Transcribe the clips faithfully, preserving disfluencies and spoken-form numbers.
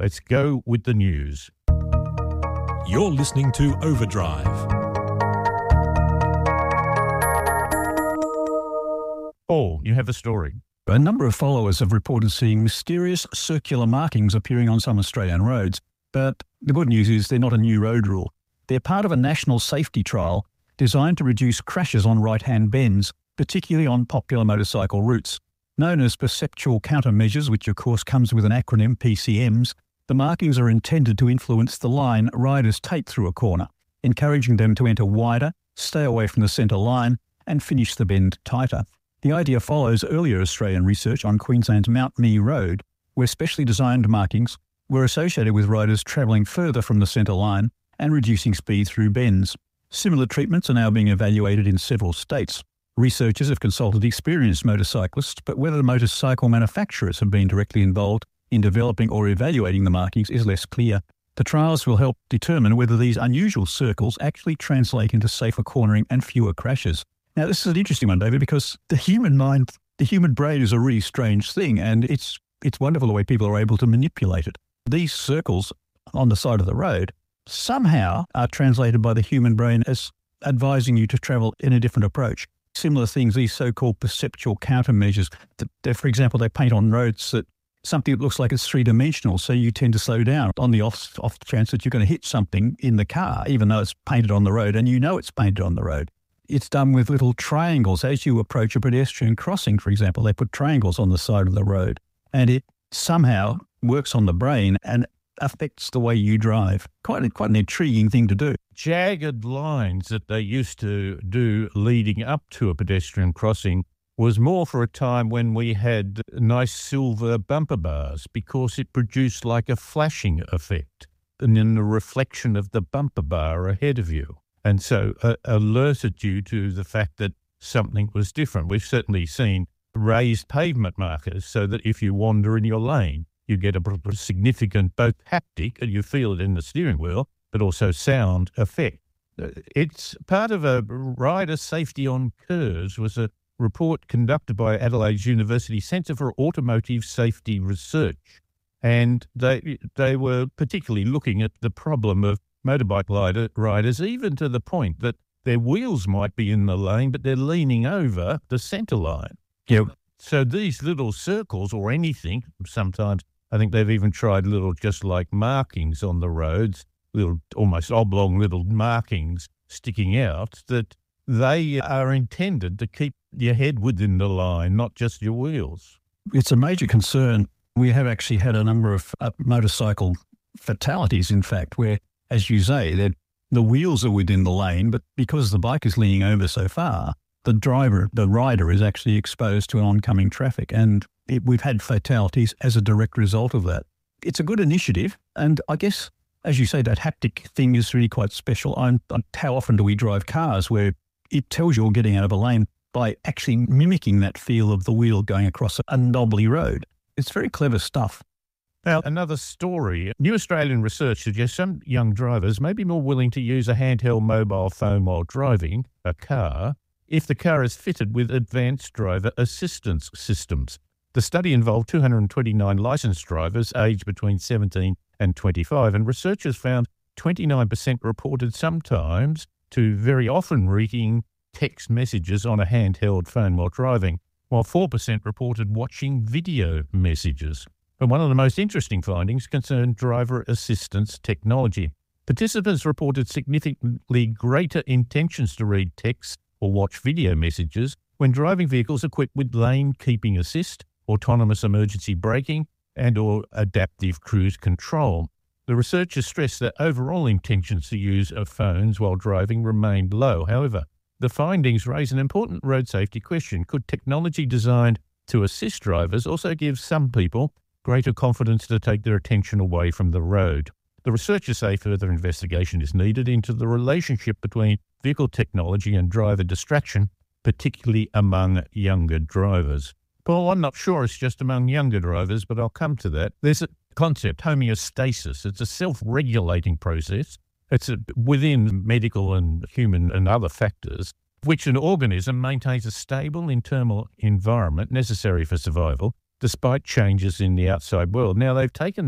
Let's go with the news. You're listening to Overdrive. Paul, you have a story. A number of followers have reported seeing mysterious circular markings appearing on some Australian roads. But the good news is they're not a new road rule. They're part of a national safety trial designed to reduce crashes on right-hand bends, particularly on popular motorcycle routes. Known as perceptual countermeasures, which of course comes with an acronym, P C Ms, the markings are intended to influence the line riders take through a corner, encouraging them to enter wider, stay away from the centre line, and finish the bend tighter. The idea follows earlier Australian research on Queensland's Mount Mee Road, where specially designed markings were associated with riders travelling further from the centre line and reducing speed through bends. Similar treatments are now being evaluated in several states. Researchers have consulted experienced motorcyclists, but whether the motorcycle manufacturers have been directly involved in developing or evaluating the markings is less clear. The trials will help determine whether these unusual circles actually translate into safer cornering and fewer crashes. Now, this is an interesting one, David, because the human mind, the human brain is a really strange thing, and it's it's wonderful the way people are able to manipulate it. These circles on the side of the road somehow are translated by the human brain as advising you to travel in a different approach. Similar things, these so-called perceptual countermeasures, that, for example, they paint on roads that something that looks like it's three-dimensional, so you tend to slow down on the off, off chance that you're going to hit something in the car, even though it's painted on the road, and you know it's painted on the road. It's done with little triangles. As you approach a pedestrian crossing, for example, they put triangles on the side of the road, and it somehow works on the brain and affects the way you drive. Quite, a, quite an intriguing thing to do. Jagged lines that they used to do leading up to a pedestrian crossing was more for a time when we had nice silver bumper bars, because it produced like a flashing effect and then the reflection of the bumper bar ahead of you. And so uh, alerted you to the fact that something was different. We've certainly seen raised pavement markers so that if you wander in your lane, you get a significant both haptic, and you feel it in the steering wheel, but also sound effect. It's part of a rider safety on curves was a report conducted by Adelaide's University Centre for Automotive Safety Research. And they they were particularly looking at the problem of motorbike rider, riders, even to the point that their wheels might be in the lane, but they're leaning over the centre line. Yep. So these little circles or anything, sometimes I think they've even tried little just like markings on the roads, little almost oblong little markings sticking out, that they are intended to keep your head within the line, not just your wheels. It's a major concern. We have actually had a number of uh, motorcycle fatalities, in fact, where, as you say, that the wheels are within the lane, but because the bike is leaning over so far, the driver, the rider, is actually exposed to oncoming traffic. And it, we've had fatalities as a direct result of that. It's a good initiative. And I guess, as you say, that haptic thing is really quite special. I'm, I'm, how often do we drive cars where it tells you you're getting out of a lane by actually mimicking that feel of the wheel going across a knobbly road? It's very clever stuff. Now, another story. New Australian research suggests some young drivers may be more willing to use a handheld mobile phone while driving a car if the car is fitted with advanced driver assistance systems. The study involved two hundred twenty-nine licensed drivers aged between seventeen and twenty-five, and researchers found twenty-nine percent reported sometimes to very often reading text messages on a handheld phone while driving, while four percent reported watching video messages. And one of the most interesting findings concerned driver assistance technology. Participants reported significantly greater intentions to read text or watch video messages when driving vehicles equipped with lane keeping assist, autonomous emergency braking, and or adaptive cruise control. The researchers stressed that overall intentions to use of phones while driving remained low. However, the findings raise an important road safety question. Could technology designed to assist drivers also give some people greater confidence to take their attention away from the road? The researchers say further investigation is needed into the relationship between vehicle technology and driver distraction, particularly among younger drivers. Paul, I'm not sure it's just among younger drivers, but I'll come to that. There's a concept, homeostasis. It's a self-regulating process. It's a, within medical and human and other factors, which an organism maintains a stable internal environment necessary for survival, despite changes in the outside world. Now, they've taken that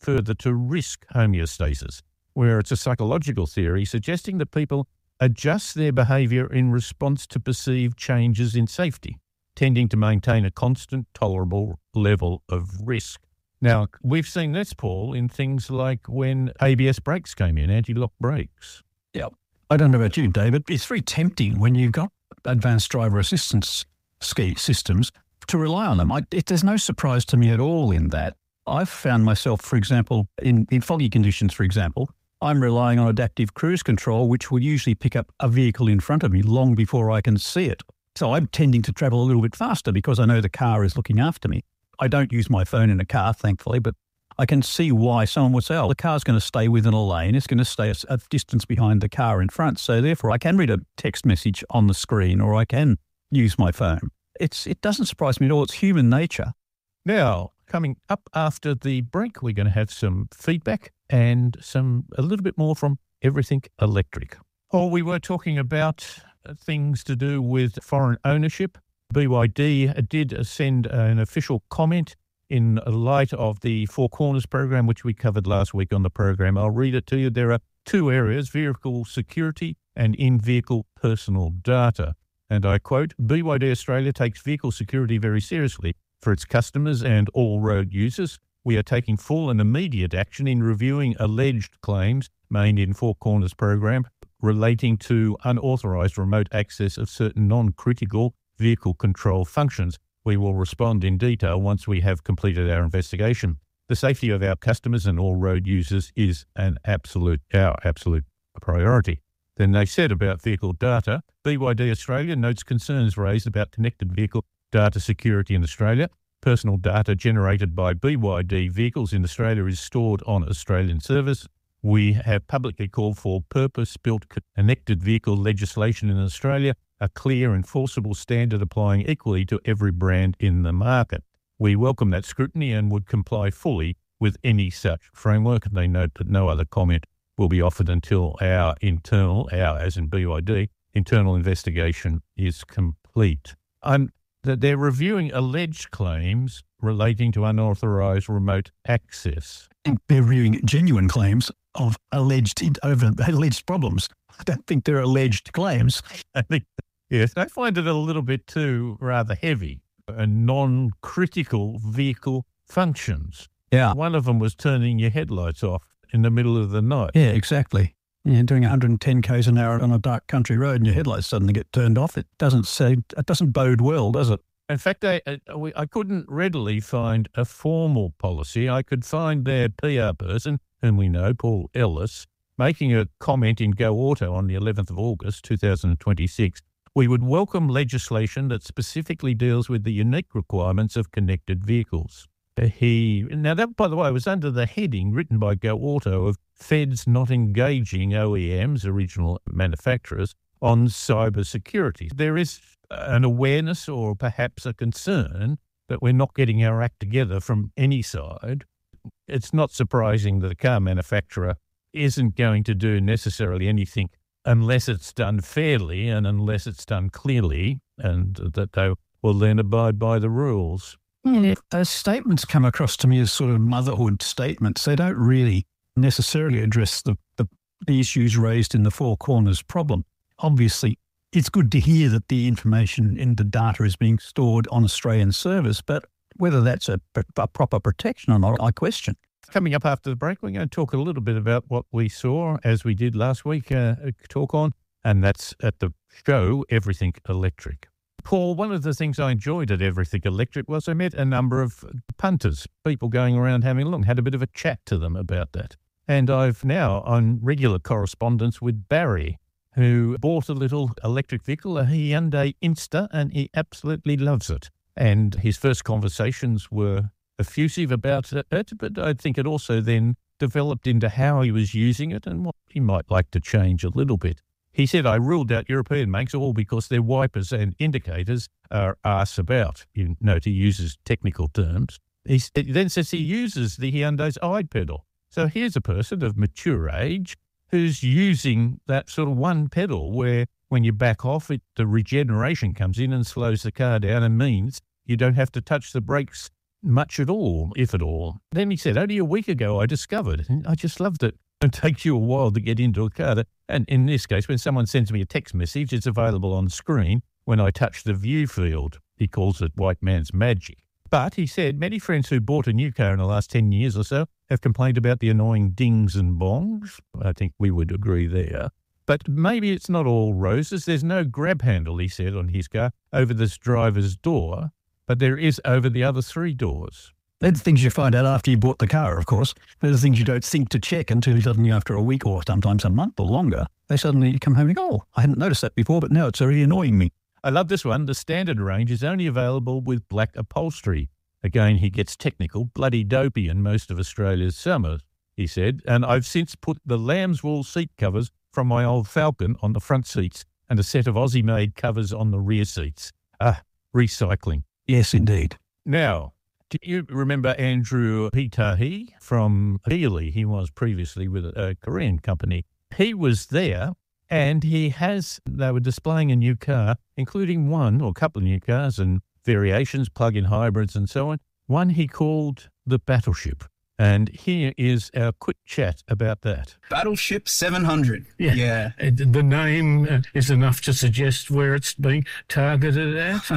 further to risk homeostasis, where it's a psychological theory suggesting that people adjust their behaviour in response to perceived changes in safety, tending to maintain a constant, tolerable level of risk. Now, we've seen this, Paul, in things like when A B S brakes came in, anti-lock brakes. Yeah. I don't know about you, David. It's very tempting when you've got advanced driver assistance ski systems to rely on them. I, it, there's no surprise to me at all in that. I've found myself, for example, in, in foggy conditions, for example, I'm relying on adaptive cruise control, which will usually pick up a vehicle in front of me long before I can see it. So I'm tending to travel a little bit faster because I know the car is looking after me. I don't use my phone in a car, thankfully, but I can see why someone would say, oh, the car's going to stay within a lane. It's going to stay a, a distance behind the car in front. So therefore, I can read a text message on the screen or I can use my phone. It's It doesn't surprise me at all. It's human nature. Now, coming up after the break, we're going to have some feedback and some a little bit more from Everything Electric. Oh, we were talking about things to do with foreign ownership. B Y D did send an official comment in light of the Four Corners program, which we covered last week on the program. I'll read it to you. There are two areas, vehicle security and in-vehicle personal data. And I quote, B Y D Australia takes vehicle security very seriously. For its customers and all road users, we are taking full and immediate action in reviewing alleged claims made in Four Corners program relating to unauthorised remote access of certain non-critical vehicle control functions. We will respond in detail once we have completed our investigation. The safety of our customers and all road users is an absolute, our absolute priority. Then they said about vehicle data, B Y D Australia notes concerns raised about connected vehicle data security in Australia. Personal data generated by B Y D vehicles in Australia is stored on Australian servers. We have publicly called for purpose-built connected vehicle legislation in Australia, a clear enforceable standard applying equally to every brand in the market. We welcome that scrutiny and would comply fully with any such framework. They note that no other comment will be offered until our internal, our as in B Y D, internal investigation is complete. Um, that they're reviewing alleged claims relating to unauthorised remote access. They're reviewing genuine claims of alleged over alleged problems. I don't think they're alleged claims. I think, yes, I find it a little bit too rather heavy. Uh, non-critical vehicle functions. Yeah. One of them was turning your headlights off in the middle of the night. Yeah, exactly. Yeah, doing one hundred ten k's an hour on a dark country road and your headlights suddenly get turned off. It doesn't say, it doesn't bode well, does it? In fact, I, I, I couldn't readily find a formal policy. I could find their P R person, whom we know, Paul Ellis, making a comment in Go Auto on the eleventh of August, two thousand twenty-six. We would welcome legislation that specifically deals with the unique requirements of connected vehicles. He Now, that, by the way, was under the heading written by Go Auto of Feds not engaging O E Ms, original manufacturers, on cyber security. There is an awareness or perhaps a concern that we're not getting our act together from any side. It's not surprising that a car manufacturer isn't going to do necessarily anything unless it's done fairly and unless it's done clearly, and that they will then abide by the rules. Yeah, those statements come across to me as sort of motherhood statements. They don't really necessarily address the, the, the issues raised in the Four Corners problem. Obviously, it's good to hear that the information in the data is being stored on Australian servers, but whether that's a, a proper protection or not, I question. Coming up after the break, we're going to talk a little bit about what we saw, as we did last week, uh, talk on, and that's at the show Everything Electric. Paul, one of the things I enjoyed at Everything Electric was I met a number of punters, people going around having a look, had a bit of a chat to them about that. And I've now on regular correspondence with Barry, who bought a little electric vehicle, a Hyundai Insta, and he absolutely loves it. And his first conversations were effusive about it, but I think it also then developed into how he was using it and what he might like to change a little bit. He said, I ruled out European makes all because their wipers and indicators are arse about, you know, to use his technical terms. He then says he uses the Hyundai's I pedal. So here's a person of mature age who's using that sort of one pedal where when you back off, it, the regeneration comes in and slows the car down and means you don't have to touch the brakes much at all, if at all. Then he said, only a week ago I discovered, and I just loved it. It takes you a while to get into a car. And in this case, when someone sends me a text message, it's available on screen when I touch the view field. He calls it white man's magic. But he said many friends who bought a new car in the last ten years or so have complained about the annoying dings and bongs. I think we would agree there. But maybe it's not all roses. There's no grab handle, he said, on his car over this driver's door, but there is over the other three doors. They're the things you find out after you bought the car, of course. They're the things you don't think to check until suddenly after a week or sometimes a month or longer, they suddenly come home and go, oh, I hadn't noticed that before, but now it's already annoying me. I love this one. The standard range is only available with black upholstery. Again, he gets technical, bloody dopey in most of Australia's summers, he said, and I've since put the lamb's wool seat covers from my old Falcon on the front seats and a set of Aussie-made covers on the rear seats. Ah, recycling. Yes, indeed. Now, do you remember Andrew Pitahi from Healy? He was previously with a Korean company. He was there and he has, they were displaying a new car, including one or a couple of new cars and variations, plug-in hybrids and so on. One he called the Battleship. And here is our quick chat about that. Battleship seven hundred. Yeah. yeah. The name is enough to suggest where it's being targeted at.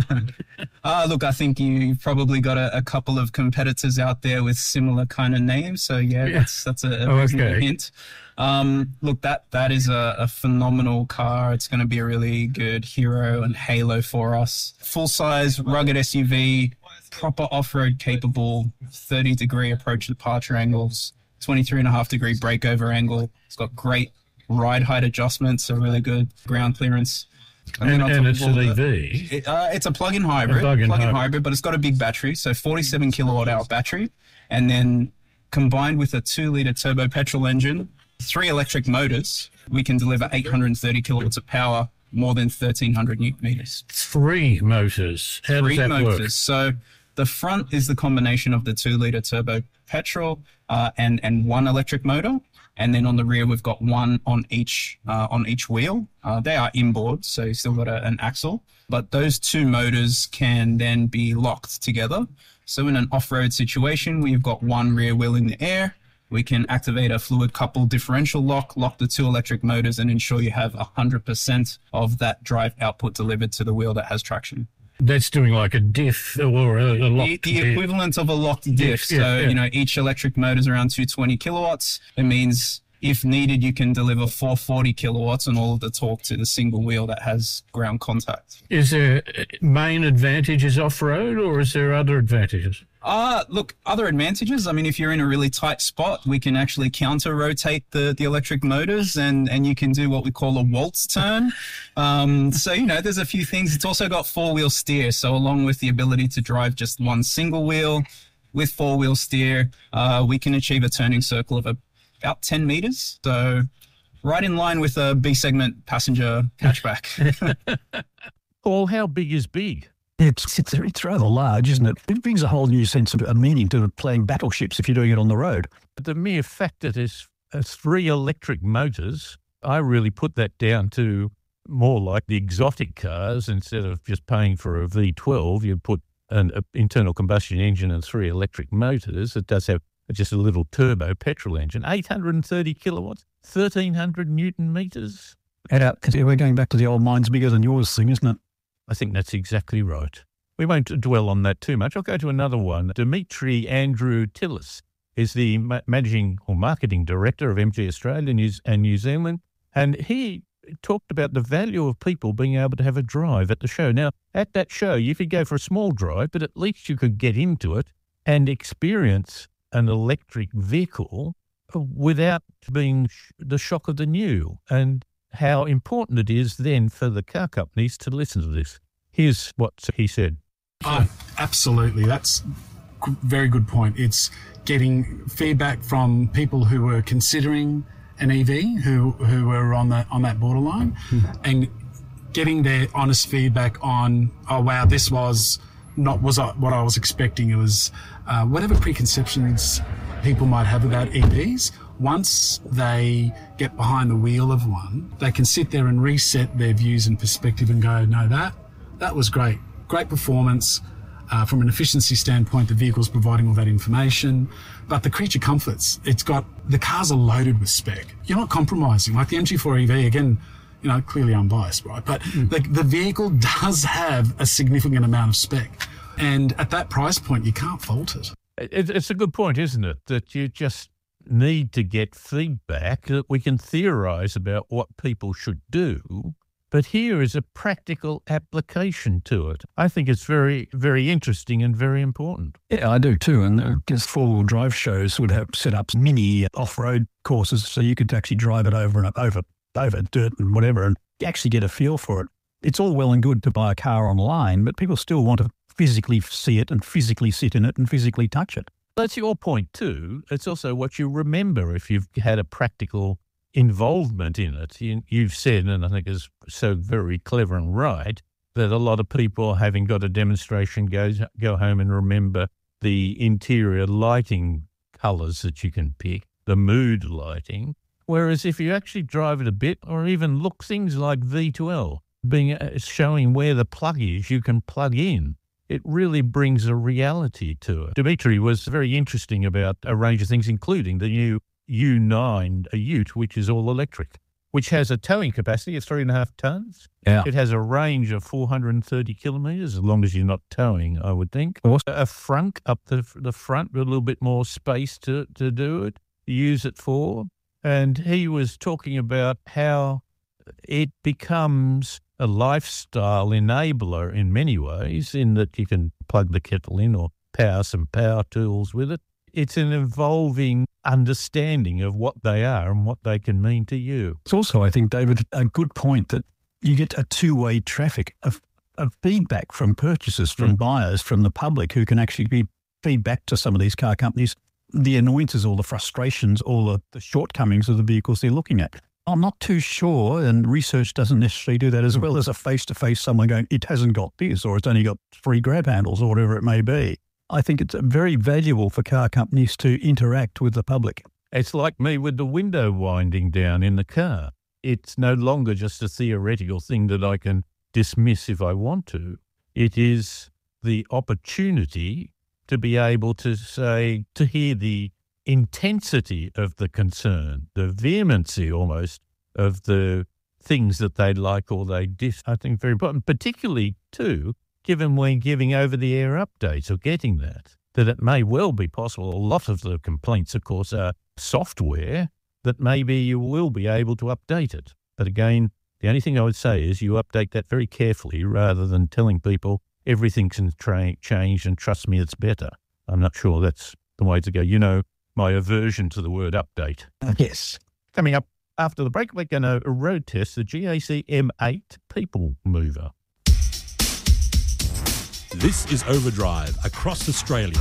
uh, look, I think you've probably got a, a couple of competitors out there with similar kind of names. So, yeah, yeah. that's that's a, a oh, reasonable okay. hint. Um, look, that that is a, a phenomenal car. It's going to be a really good hero and halo for us. Full-size, rugged S U V, proper off-road capable, thirty degree approach departure angles, twenty-three and a half degree breakover angle. It's got great ride height adjustments, a really good ground clearance. And, and, and it's an E V. It, uh, it's a plug-in hybrid, a plug-in, plug-in hybrid. hybrid, but it's got a big battery, so forty-seven kilowatt hour battery, and then combined with a two litre turbo petrol engine, three electric motors, we can deliver eight hundred thirty kilowatts of power, more than thirteen hundred newton meters. Three motors. How Three does that motors. work? So the front is the combination of the two litre turbo petrol uh, and and one electric motor, and then on the rear we've got one on each uh, on each wheel. Uh, they are inboard, so you've still got a, an axle, but those two motors can then be locked together. So in an off-road situation, we've got one rear wheel in the air. We can activate a fluid coupled differential lock, lock the two electric motors, and ensure you have one hundred percent of that drive output delivered to the wheel that has traction. That's doing like a diff or a, a locked The, the diff. equivalent of a locked diff. Yeah, so, yeah. you know, each electric motor is around two hundred twenty kilowatts. It means if needed, you can deliver four hundred forty kilowatts and all of the torque to the single wheel that has ground contact. Is there main advantages off-road or is there other advantages? Uh, look, other advantages. I mean, if you're in a really tight spot, we can actually counter-rotate the, the electric motors and, and you can do what we call a waltz turn. Um, so, you know, there's a few things. It's also got four-wheel steer. So along with the ability to drive just one single wheel with four-wheel steer, uh, we can achieve a turning circle of about ten meters. So right in line with a B-segment passenger hatchback. Paul, how big is big? It's, it's it's rather large, isn't it? It brings a whole new sense of a meaning to playing battleships if you're doing it on the road. But the mere fact that there's uh, three electric motors, I really put that down to more like the exotic cars. Instead of just paying for a V twelve, you put an a internal combustion engine and three electric motors. It does have just a little turbo petrol engine, eight hundred thirty kilowatts, thirteen hundred newton meters. Add up, because we're going back to the old mine's bigger than yours thing, isn't it? I think that's exactly right. We won't dwell on that too much. I'll go to another one. Dimitri Andrew Tillis is the ma- managing or marketing director of M G Australia News and New Zealand, and he talked about the value of people being able to have a drive at the show. Now, at that show, you could go for a small drive, but at least you could get into it and experience an electric vehicle without being sh- the shock of the new, and how important it is then for the car companies to listen to this. Here's what he said. Oh, absolutely. That's a very good point. It's getting feedback from people who were considering an E V, who who were on that on that borderline, mm. and getting their honest feedback on, oh wow, this was not was what I was expecting. It was uh, whatever preconceptions people might have about E Vs. Once they get behind the wheel of one, they can sit there and reset their views and perspective and go, no, that that was great. Great performance. Uh, from an efficiency standpoint, the vehicle's providing all that information. But the creature comforts, it's got, the cars are loaded with spec. You're not compromising. Like the M G four E V, again, you know, clearly unbiased, right? But mm. the, the vehicle does have a significant amount of spec. And at that price point, you can't fault it. it. It's a good point, isn't it? That you just need to get feedback, that we can theorise about what people should do. But here is a practical application to it. I think it's very, very interesting and very important. Yeah, I do too. And I guess four-wheel drive shows would have set up mini off-road courses so you could actually drive it over and over, over dirt and whatever, and actually get a feel for it. It's all well and good to buy a car online, but people still want to physically see it and physically sit in it and physically touch it. That's your point too. It's also what you remember if you've had a practical involvement in it. You, you've said, and I think is so very clever and right, that a lot of people, having got a demonstration, go, go home and remember the interior lighting colours that you can pick, the mood lighting. Whereas if you actually drive it a bit, or even look things like V twelve, being uh, showing where the plug is, you can plug in. It really brings a reality to it. Dimitri was very interesting about a range of things, including the new U nine, a Ute, which is all electric, which has a towing capacity of three and a half tonnes. Yeah. It has a range of four hundred thirty kilometres, as long as you're not towing, I would think. Awesome. A frunk up the the front with a little bit more space to, to do it, use it for. And he was talking about how it becomes a lifestyle enabler in many ways, in that you can plug the kettle in or power some power tools with it. It's an evolving understanding of what they are and what they can mean to you. It's also, I think, David, a good point that you get a two-way traffic of, of feedback from purchasers, from mm. buyers, from the public, who can actually be feedback to some of these car companies, the annoyances, all the frustrations, all the, the shortcomings of the vehicles they're looking at. I'm not too sure, and research doesn't necessarily do that, as well as a face-to-face someone going, it hasn't got this, or it's only got three grab handles, or whatever it may be. I think it's very valuable for car companies to interact with the public. It's like me with the window winding down in the car. It's no longer just a theoretical thing that I can dismiss if I want to. It is the opportunity to be able to say, to hear the intensity of the concern, the vehemency almost of the things that they like or they dis. I think very important, particularly too, given when giving over-the-air updates or getting that, that it may well be possible. A lot of the complaints, of course, are software that maybe you will be able to update it. But again, the only thing I would say is you update that very carefully rather than telling people everything can tra- change and trust me, it's better. I'm not sure that's the way to go. You know, my aversion to the word update. Yes. Coming up after the break, we're going to road test the G A C M eight People Mover. This is Overdrive across Australia.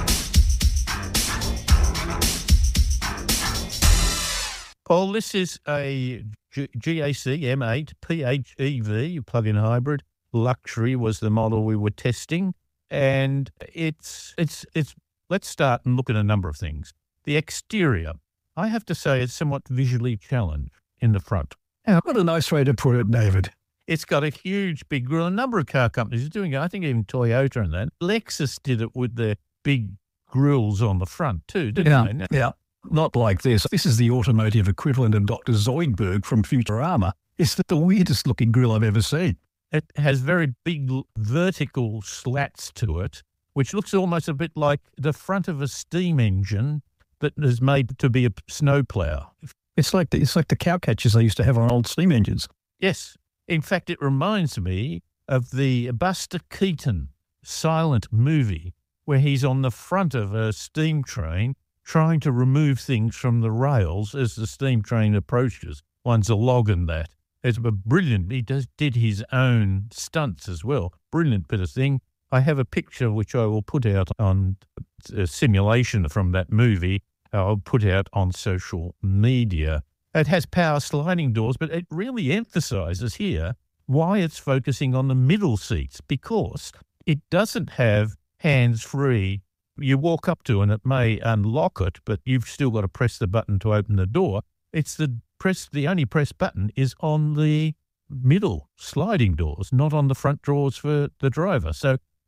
Paul, this is a G- GAC M eight P H E V, plug-in hybrid. Luxury was the model we were testing. And it's, it's, it's, let's start and look at a number of things. The exterior, I have to say, is somewhat visually challenged in the front. Yeah, what a nice way to put it, David. It's got a huge big grille. A number of car companies are doing it. I think even Toyota and that. Lexus did it with their big grills on the front too, didn't yeah, they? Yeah, not like this. This is the automotive equivalent of Doctor Zoidberg from Futurama. It's the weirdest looking grill I've ever seen. It has very big vertical slats to it, which looks almost a bit like the front of a steam engine that is made to be a snowplow. It's like the, it's like the cow catchers they used to have on old steam engines. Yes. In fact, it reminds me of the Buster Keaton silent movie where he's on the front of a steam train trying to remove things from the rails as the steam train approaches. One's a log and that. It's a brilliant, he does, did his own stunts as well. Brilliant bit of thing. I have a picture which I will put out on a simulation from that movie. I'll put out on social media. It has power sliding doors, but it really emphasises here why it's focusing on the middle seats, because it doesn't have hands-free. You walk up to and it may unlock it, but you've still got to press the button to open the door. It's the press. The only press button is on the middle sliding doors, not on the front doors for the driver. So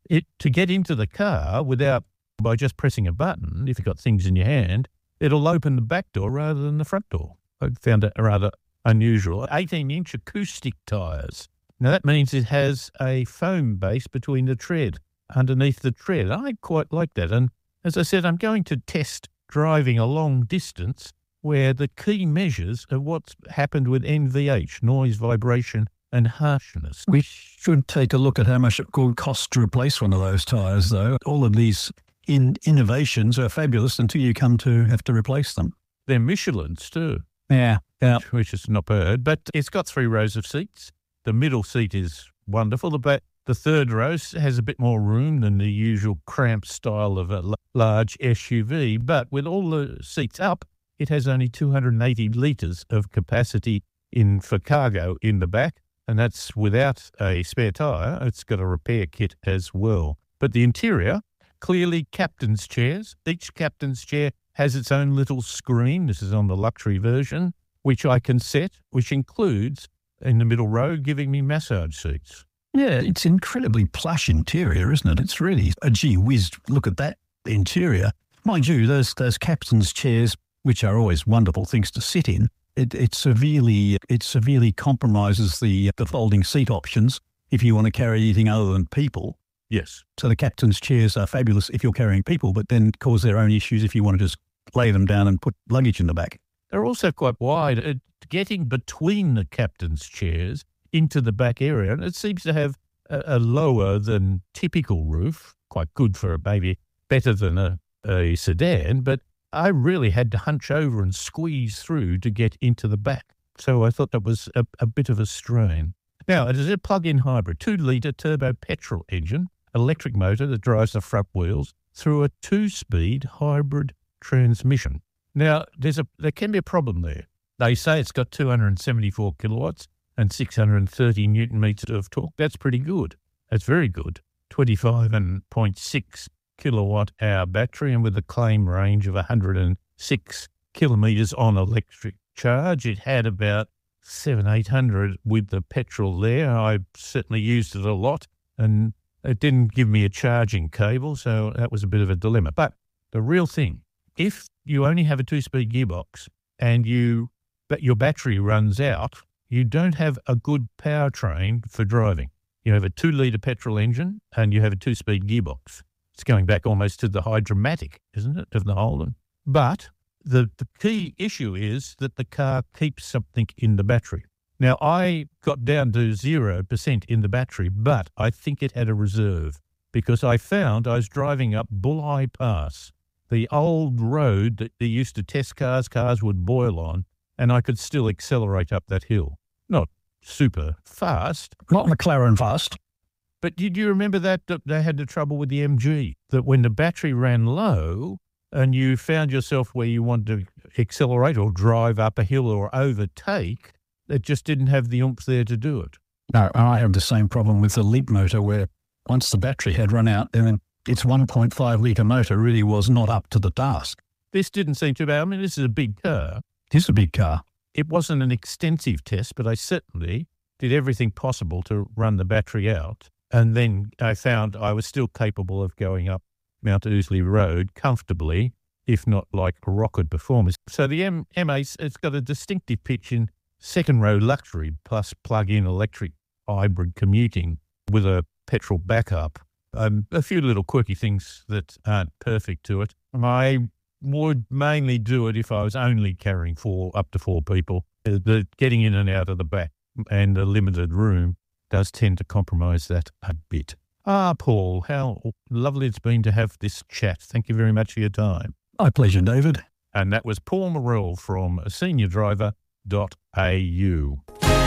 it to get into the car without, by just pressing a button, if you've got things in your hand, it'll open the back door rather than the front door. I found it rather unusual. eighteen-inch acoustic tyres. Now, that means it has a foam base between the tread, underneath the tread. I quite like that. And as I said, I'm going to test driving a long distance where the key measures are what's happened with N V H, noise, vibration, and harshness. We should take a look at how much it could cost to replace one of those tyres, though. All of these in innovations are fabulous until you come to have to replace them. They're Michelins too. Yeah, yeah. Which is not bad, but it's got three rows of seats. The middle seat is wonderful. The back, the third row has a bit more room than the usual cramped style of a l- large S U V, but with all the seats up, it has only two hundred eighty litres of capacity in for cargo in the back, and that's without a spare tyre. It's got a repair kit as well. But the interior, clearly captain's chairs. Each captain's chair has its own little screen. This is on the luxury version, which I can set, which includes, in the middle row, giving me massage seats. Yeah, it's incredibly plush interior, isn't it? It's really a gee whiz. Look at that interior. Mind you, those those captain's chairs, which are always wonderful things to sit in, it, it severely it severely compromises the the folding seat options if you want to carry anything other than people. Yes. So the captain's chairs are fabulous if you're carrying people, but then cause their own issues if you want to just lay them down and put luggage in the back. They're also quite wide. Uh, getting between the captain's chairs into the back area, and it seems to have a, a lower than typical roof, quite good for a baby, better than a, a sedan, but I really had to hunch over and squeeze through to get into the back. So I thought that was a, a bit of a strain. Now, it is a plug-in hybrid, two-litre turbo petrol engine, electric motor that drives the front wheels through a two-speed hybrid transmission. Now, there's a there can be a problem there. They say it's got two hundred seventy-four kilowatts and six hundred thirty newton meters of torque. That's pretty good. That's very good. twenty-five point six kilowatt hour battery, and with a claim range of one hundred six kilometres on electric charge. It had about seven, eight hundred with the petrol there. I certainly used it a lot, and it didn't give me a charging cable, so that was a bit of a dilemma. But the real thing, if you only have a two-speed gearbox and you but your battery runs out, you don't have a good powertrain for driving. You have a two-litre petrol engine and you have a two-speed gearbox. It's going back almost to the Hydromatic, isn't it, of the Holden? But the, the key issue is that the car keeps something in the battery. Now, I got down to zero percent in the battery, but I think it had a reserve because I found I was driving up Bulli Pass, the old road that they used to test cars, cars would boil on, and I could still accelerate up that hill. Not super fast. Not McLaren fast. But did you remember that, that they had the trouble with the M G, that when the battery ran low and you found yourself where you wanted to accelerate or drive up a hill or overtake, it just didn't have the oomph there to do it. No, I have the same problem with the Leap motor where once the battery had run out, then its one point five litre motor really was not up to the task. This didn't seem too bad. I mean, this is a big car. It is a big car. It wasn't an extensive test, but I certainly did everything possible to run the battery out. And then I found I was still capable of going up Mount Ousley Road comfortably, if not like a rocket performance. So the M- M8, it's got a distinctive pitch in second row luxury plus plug-in electric hybrid commuting with a petrol backup. Um, a few little quirky things that aren't perfect to it. I would mainly do it if I was only carrying four, up to four people. Uh, the getting in and out of the back and the limited room does tend to compromise that a bit. Ah, Paul, how lovely it's been to have this chat. Thank you very much for your time. My pleasure, David. And that was Paul Morrell from senior driver dot a u.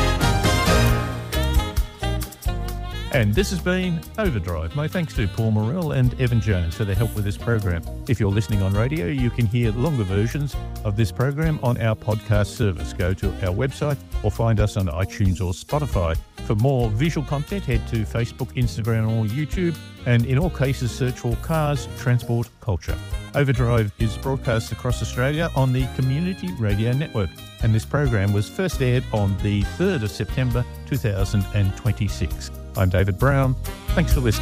And this has been Overdrive. My thanks to Paul Morrell and Evan Jones for their help with this program. If you're listening on radio, you can hear longer versions of this program on our podcast service. Go to our website or find us on iTunes or Spotify. For more visual content, head to Facebook, Instagram or YouTube. And in all cases, search for Cars, Transport, Culture. Overdrive is broadcast across Australia on the Community Radio Network. And this program was first aired on the third of September two thousand twenty-six. I'm David Brown. Thanks for listening.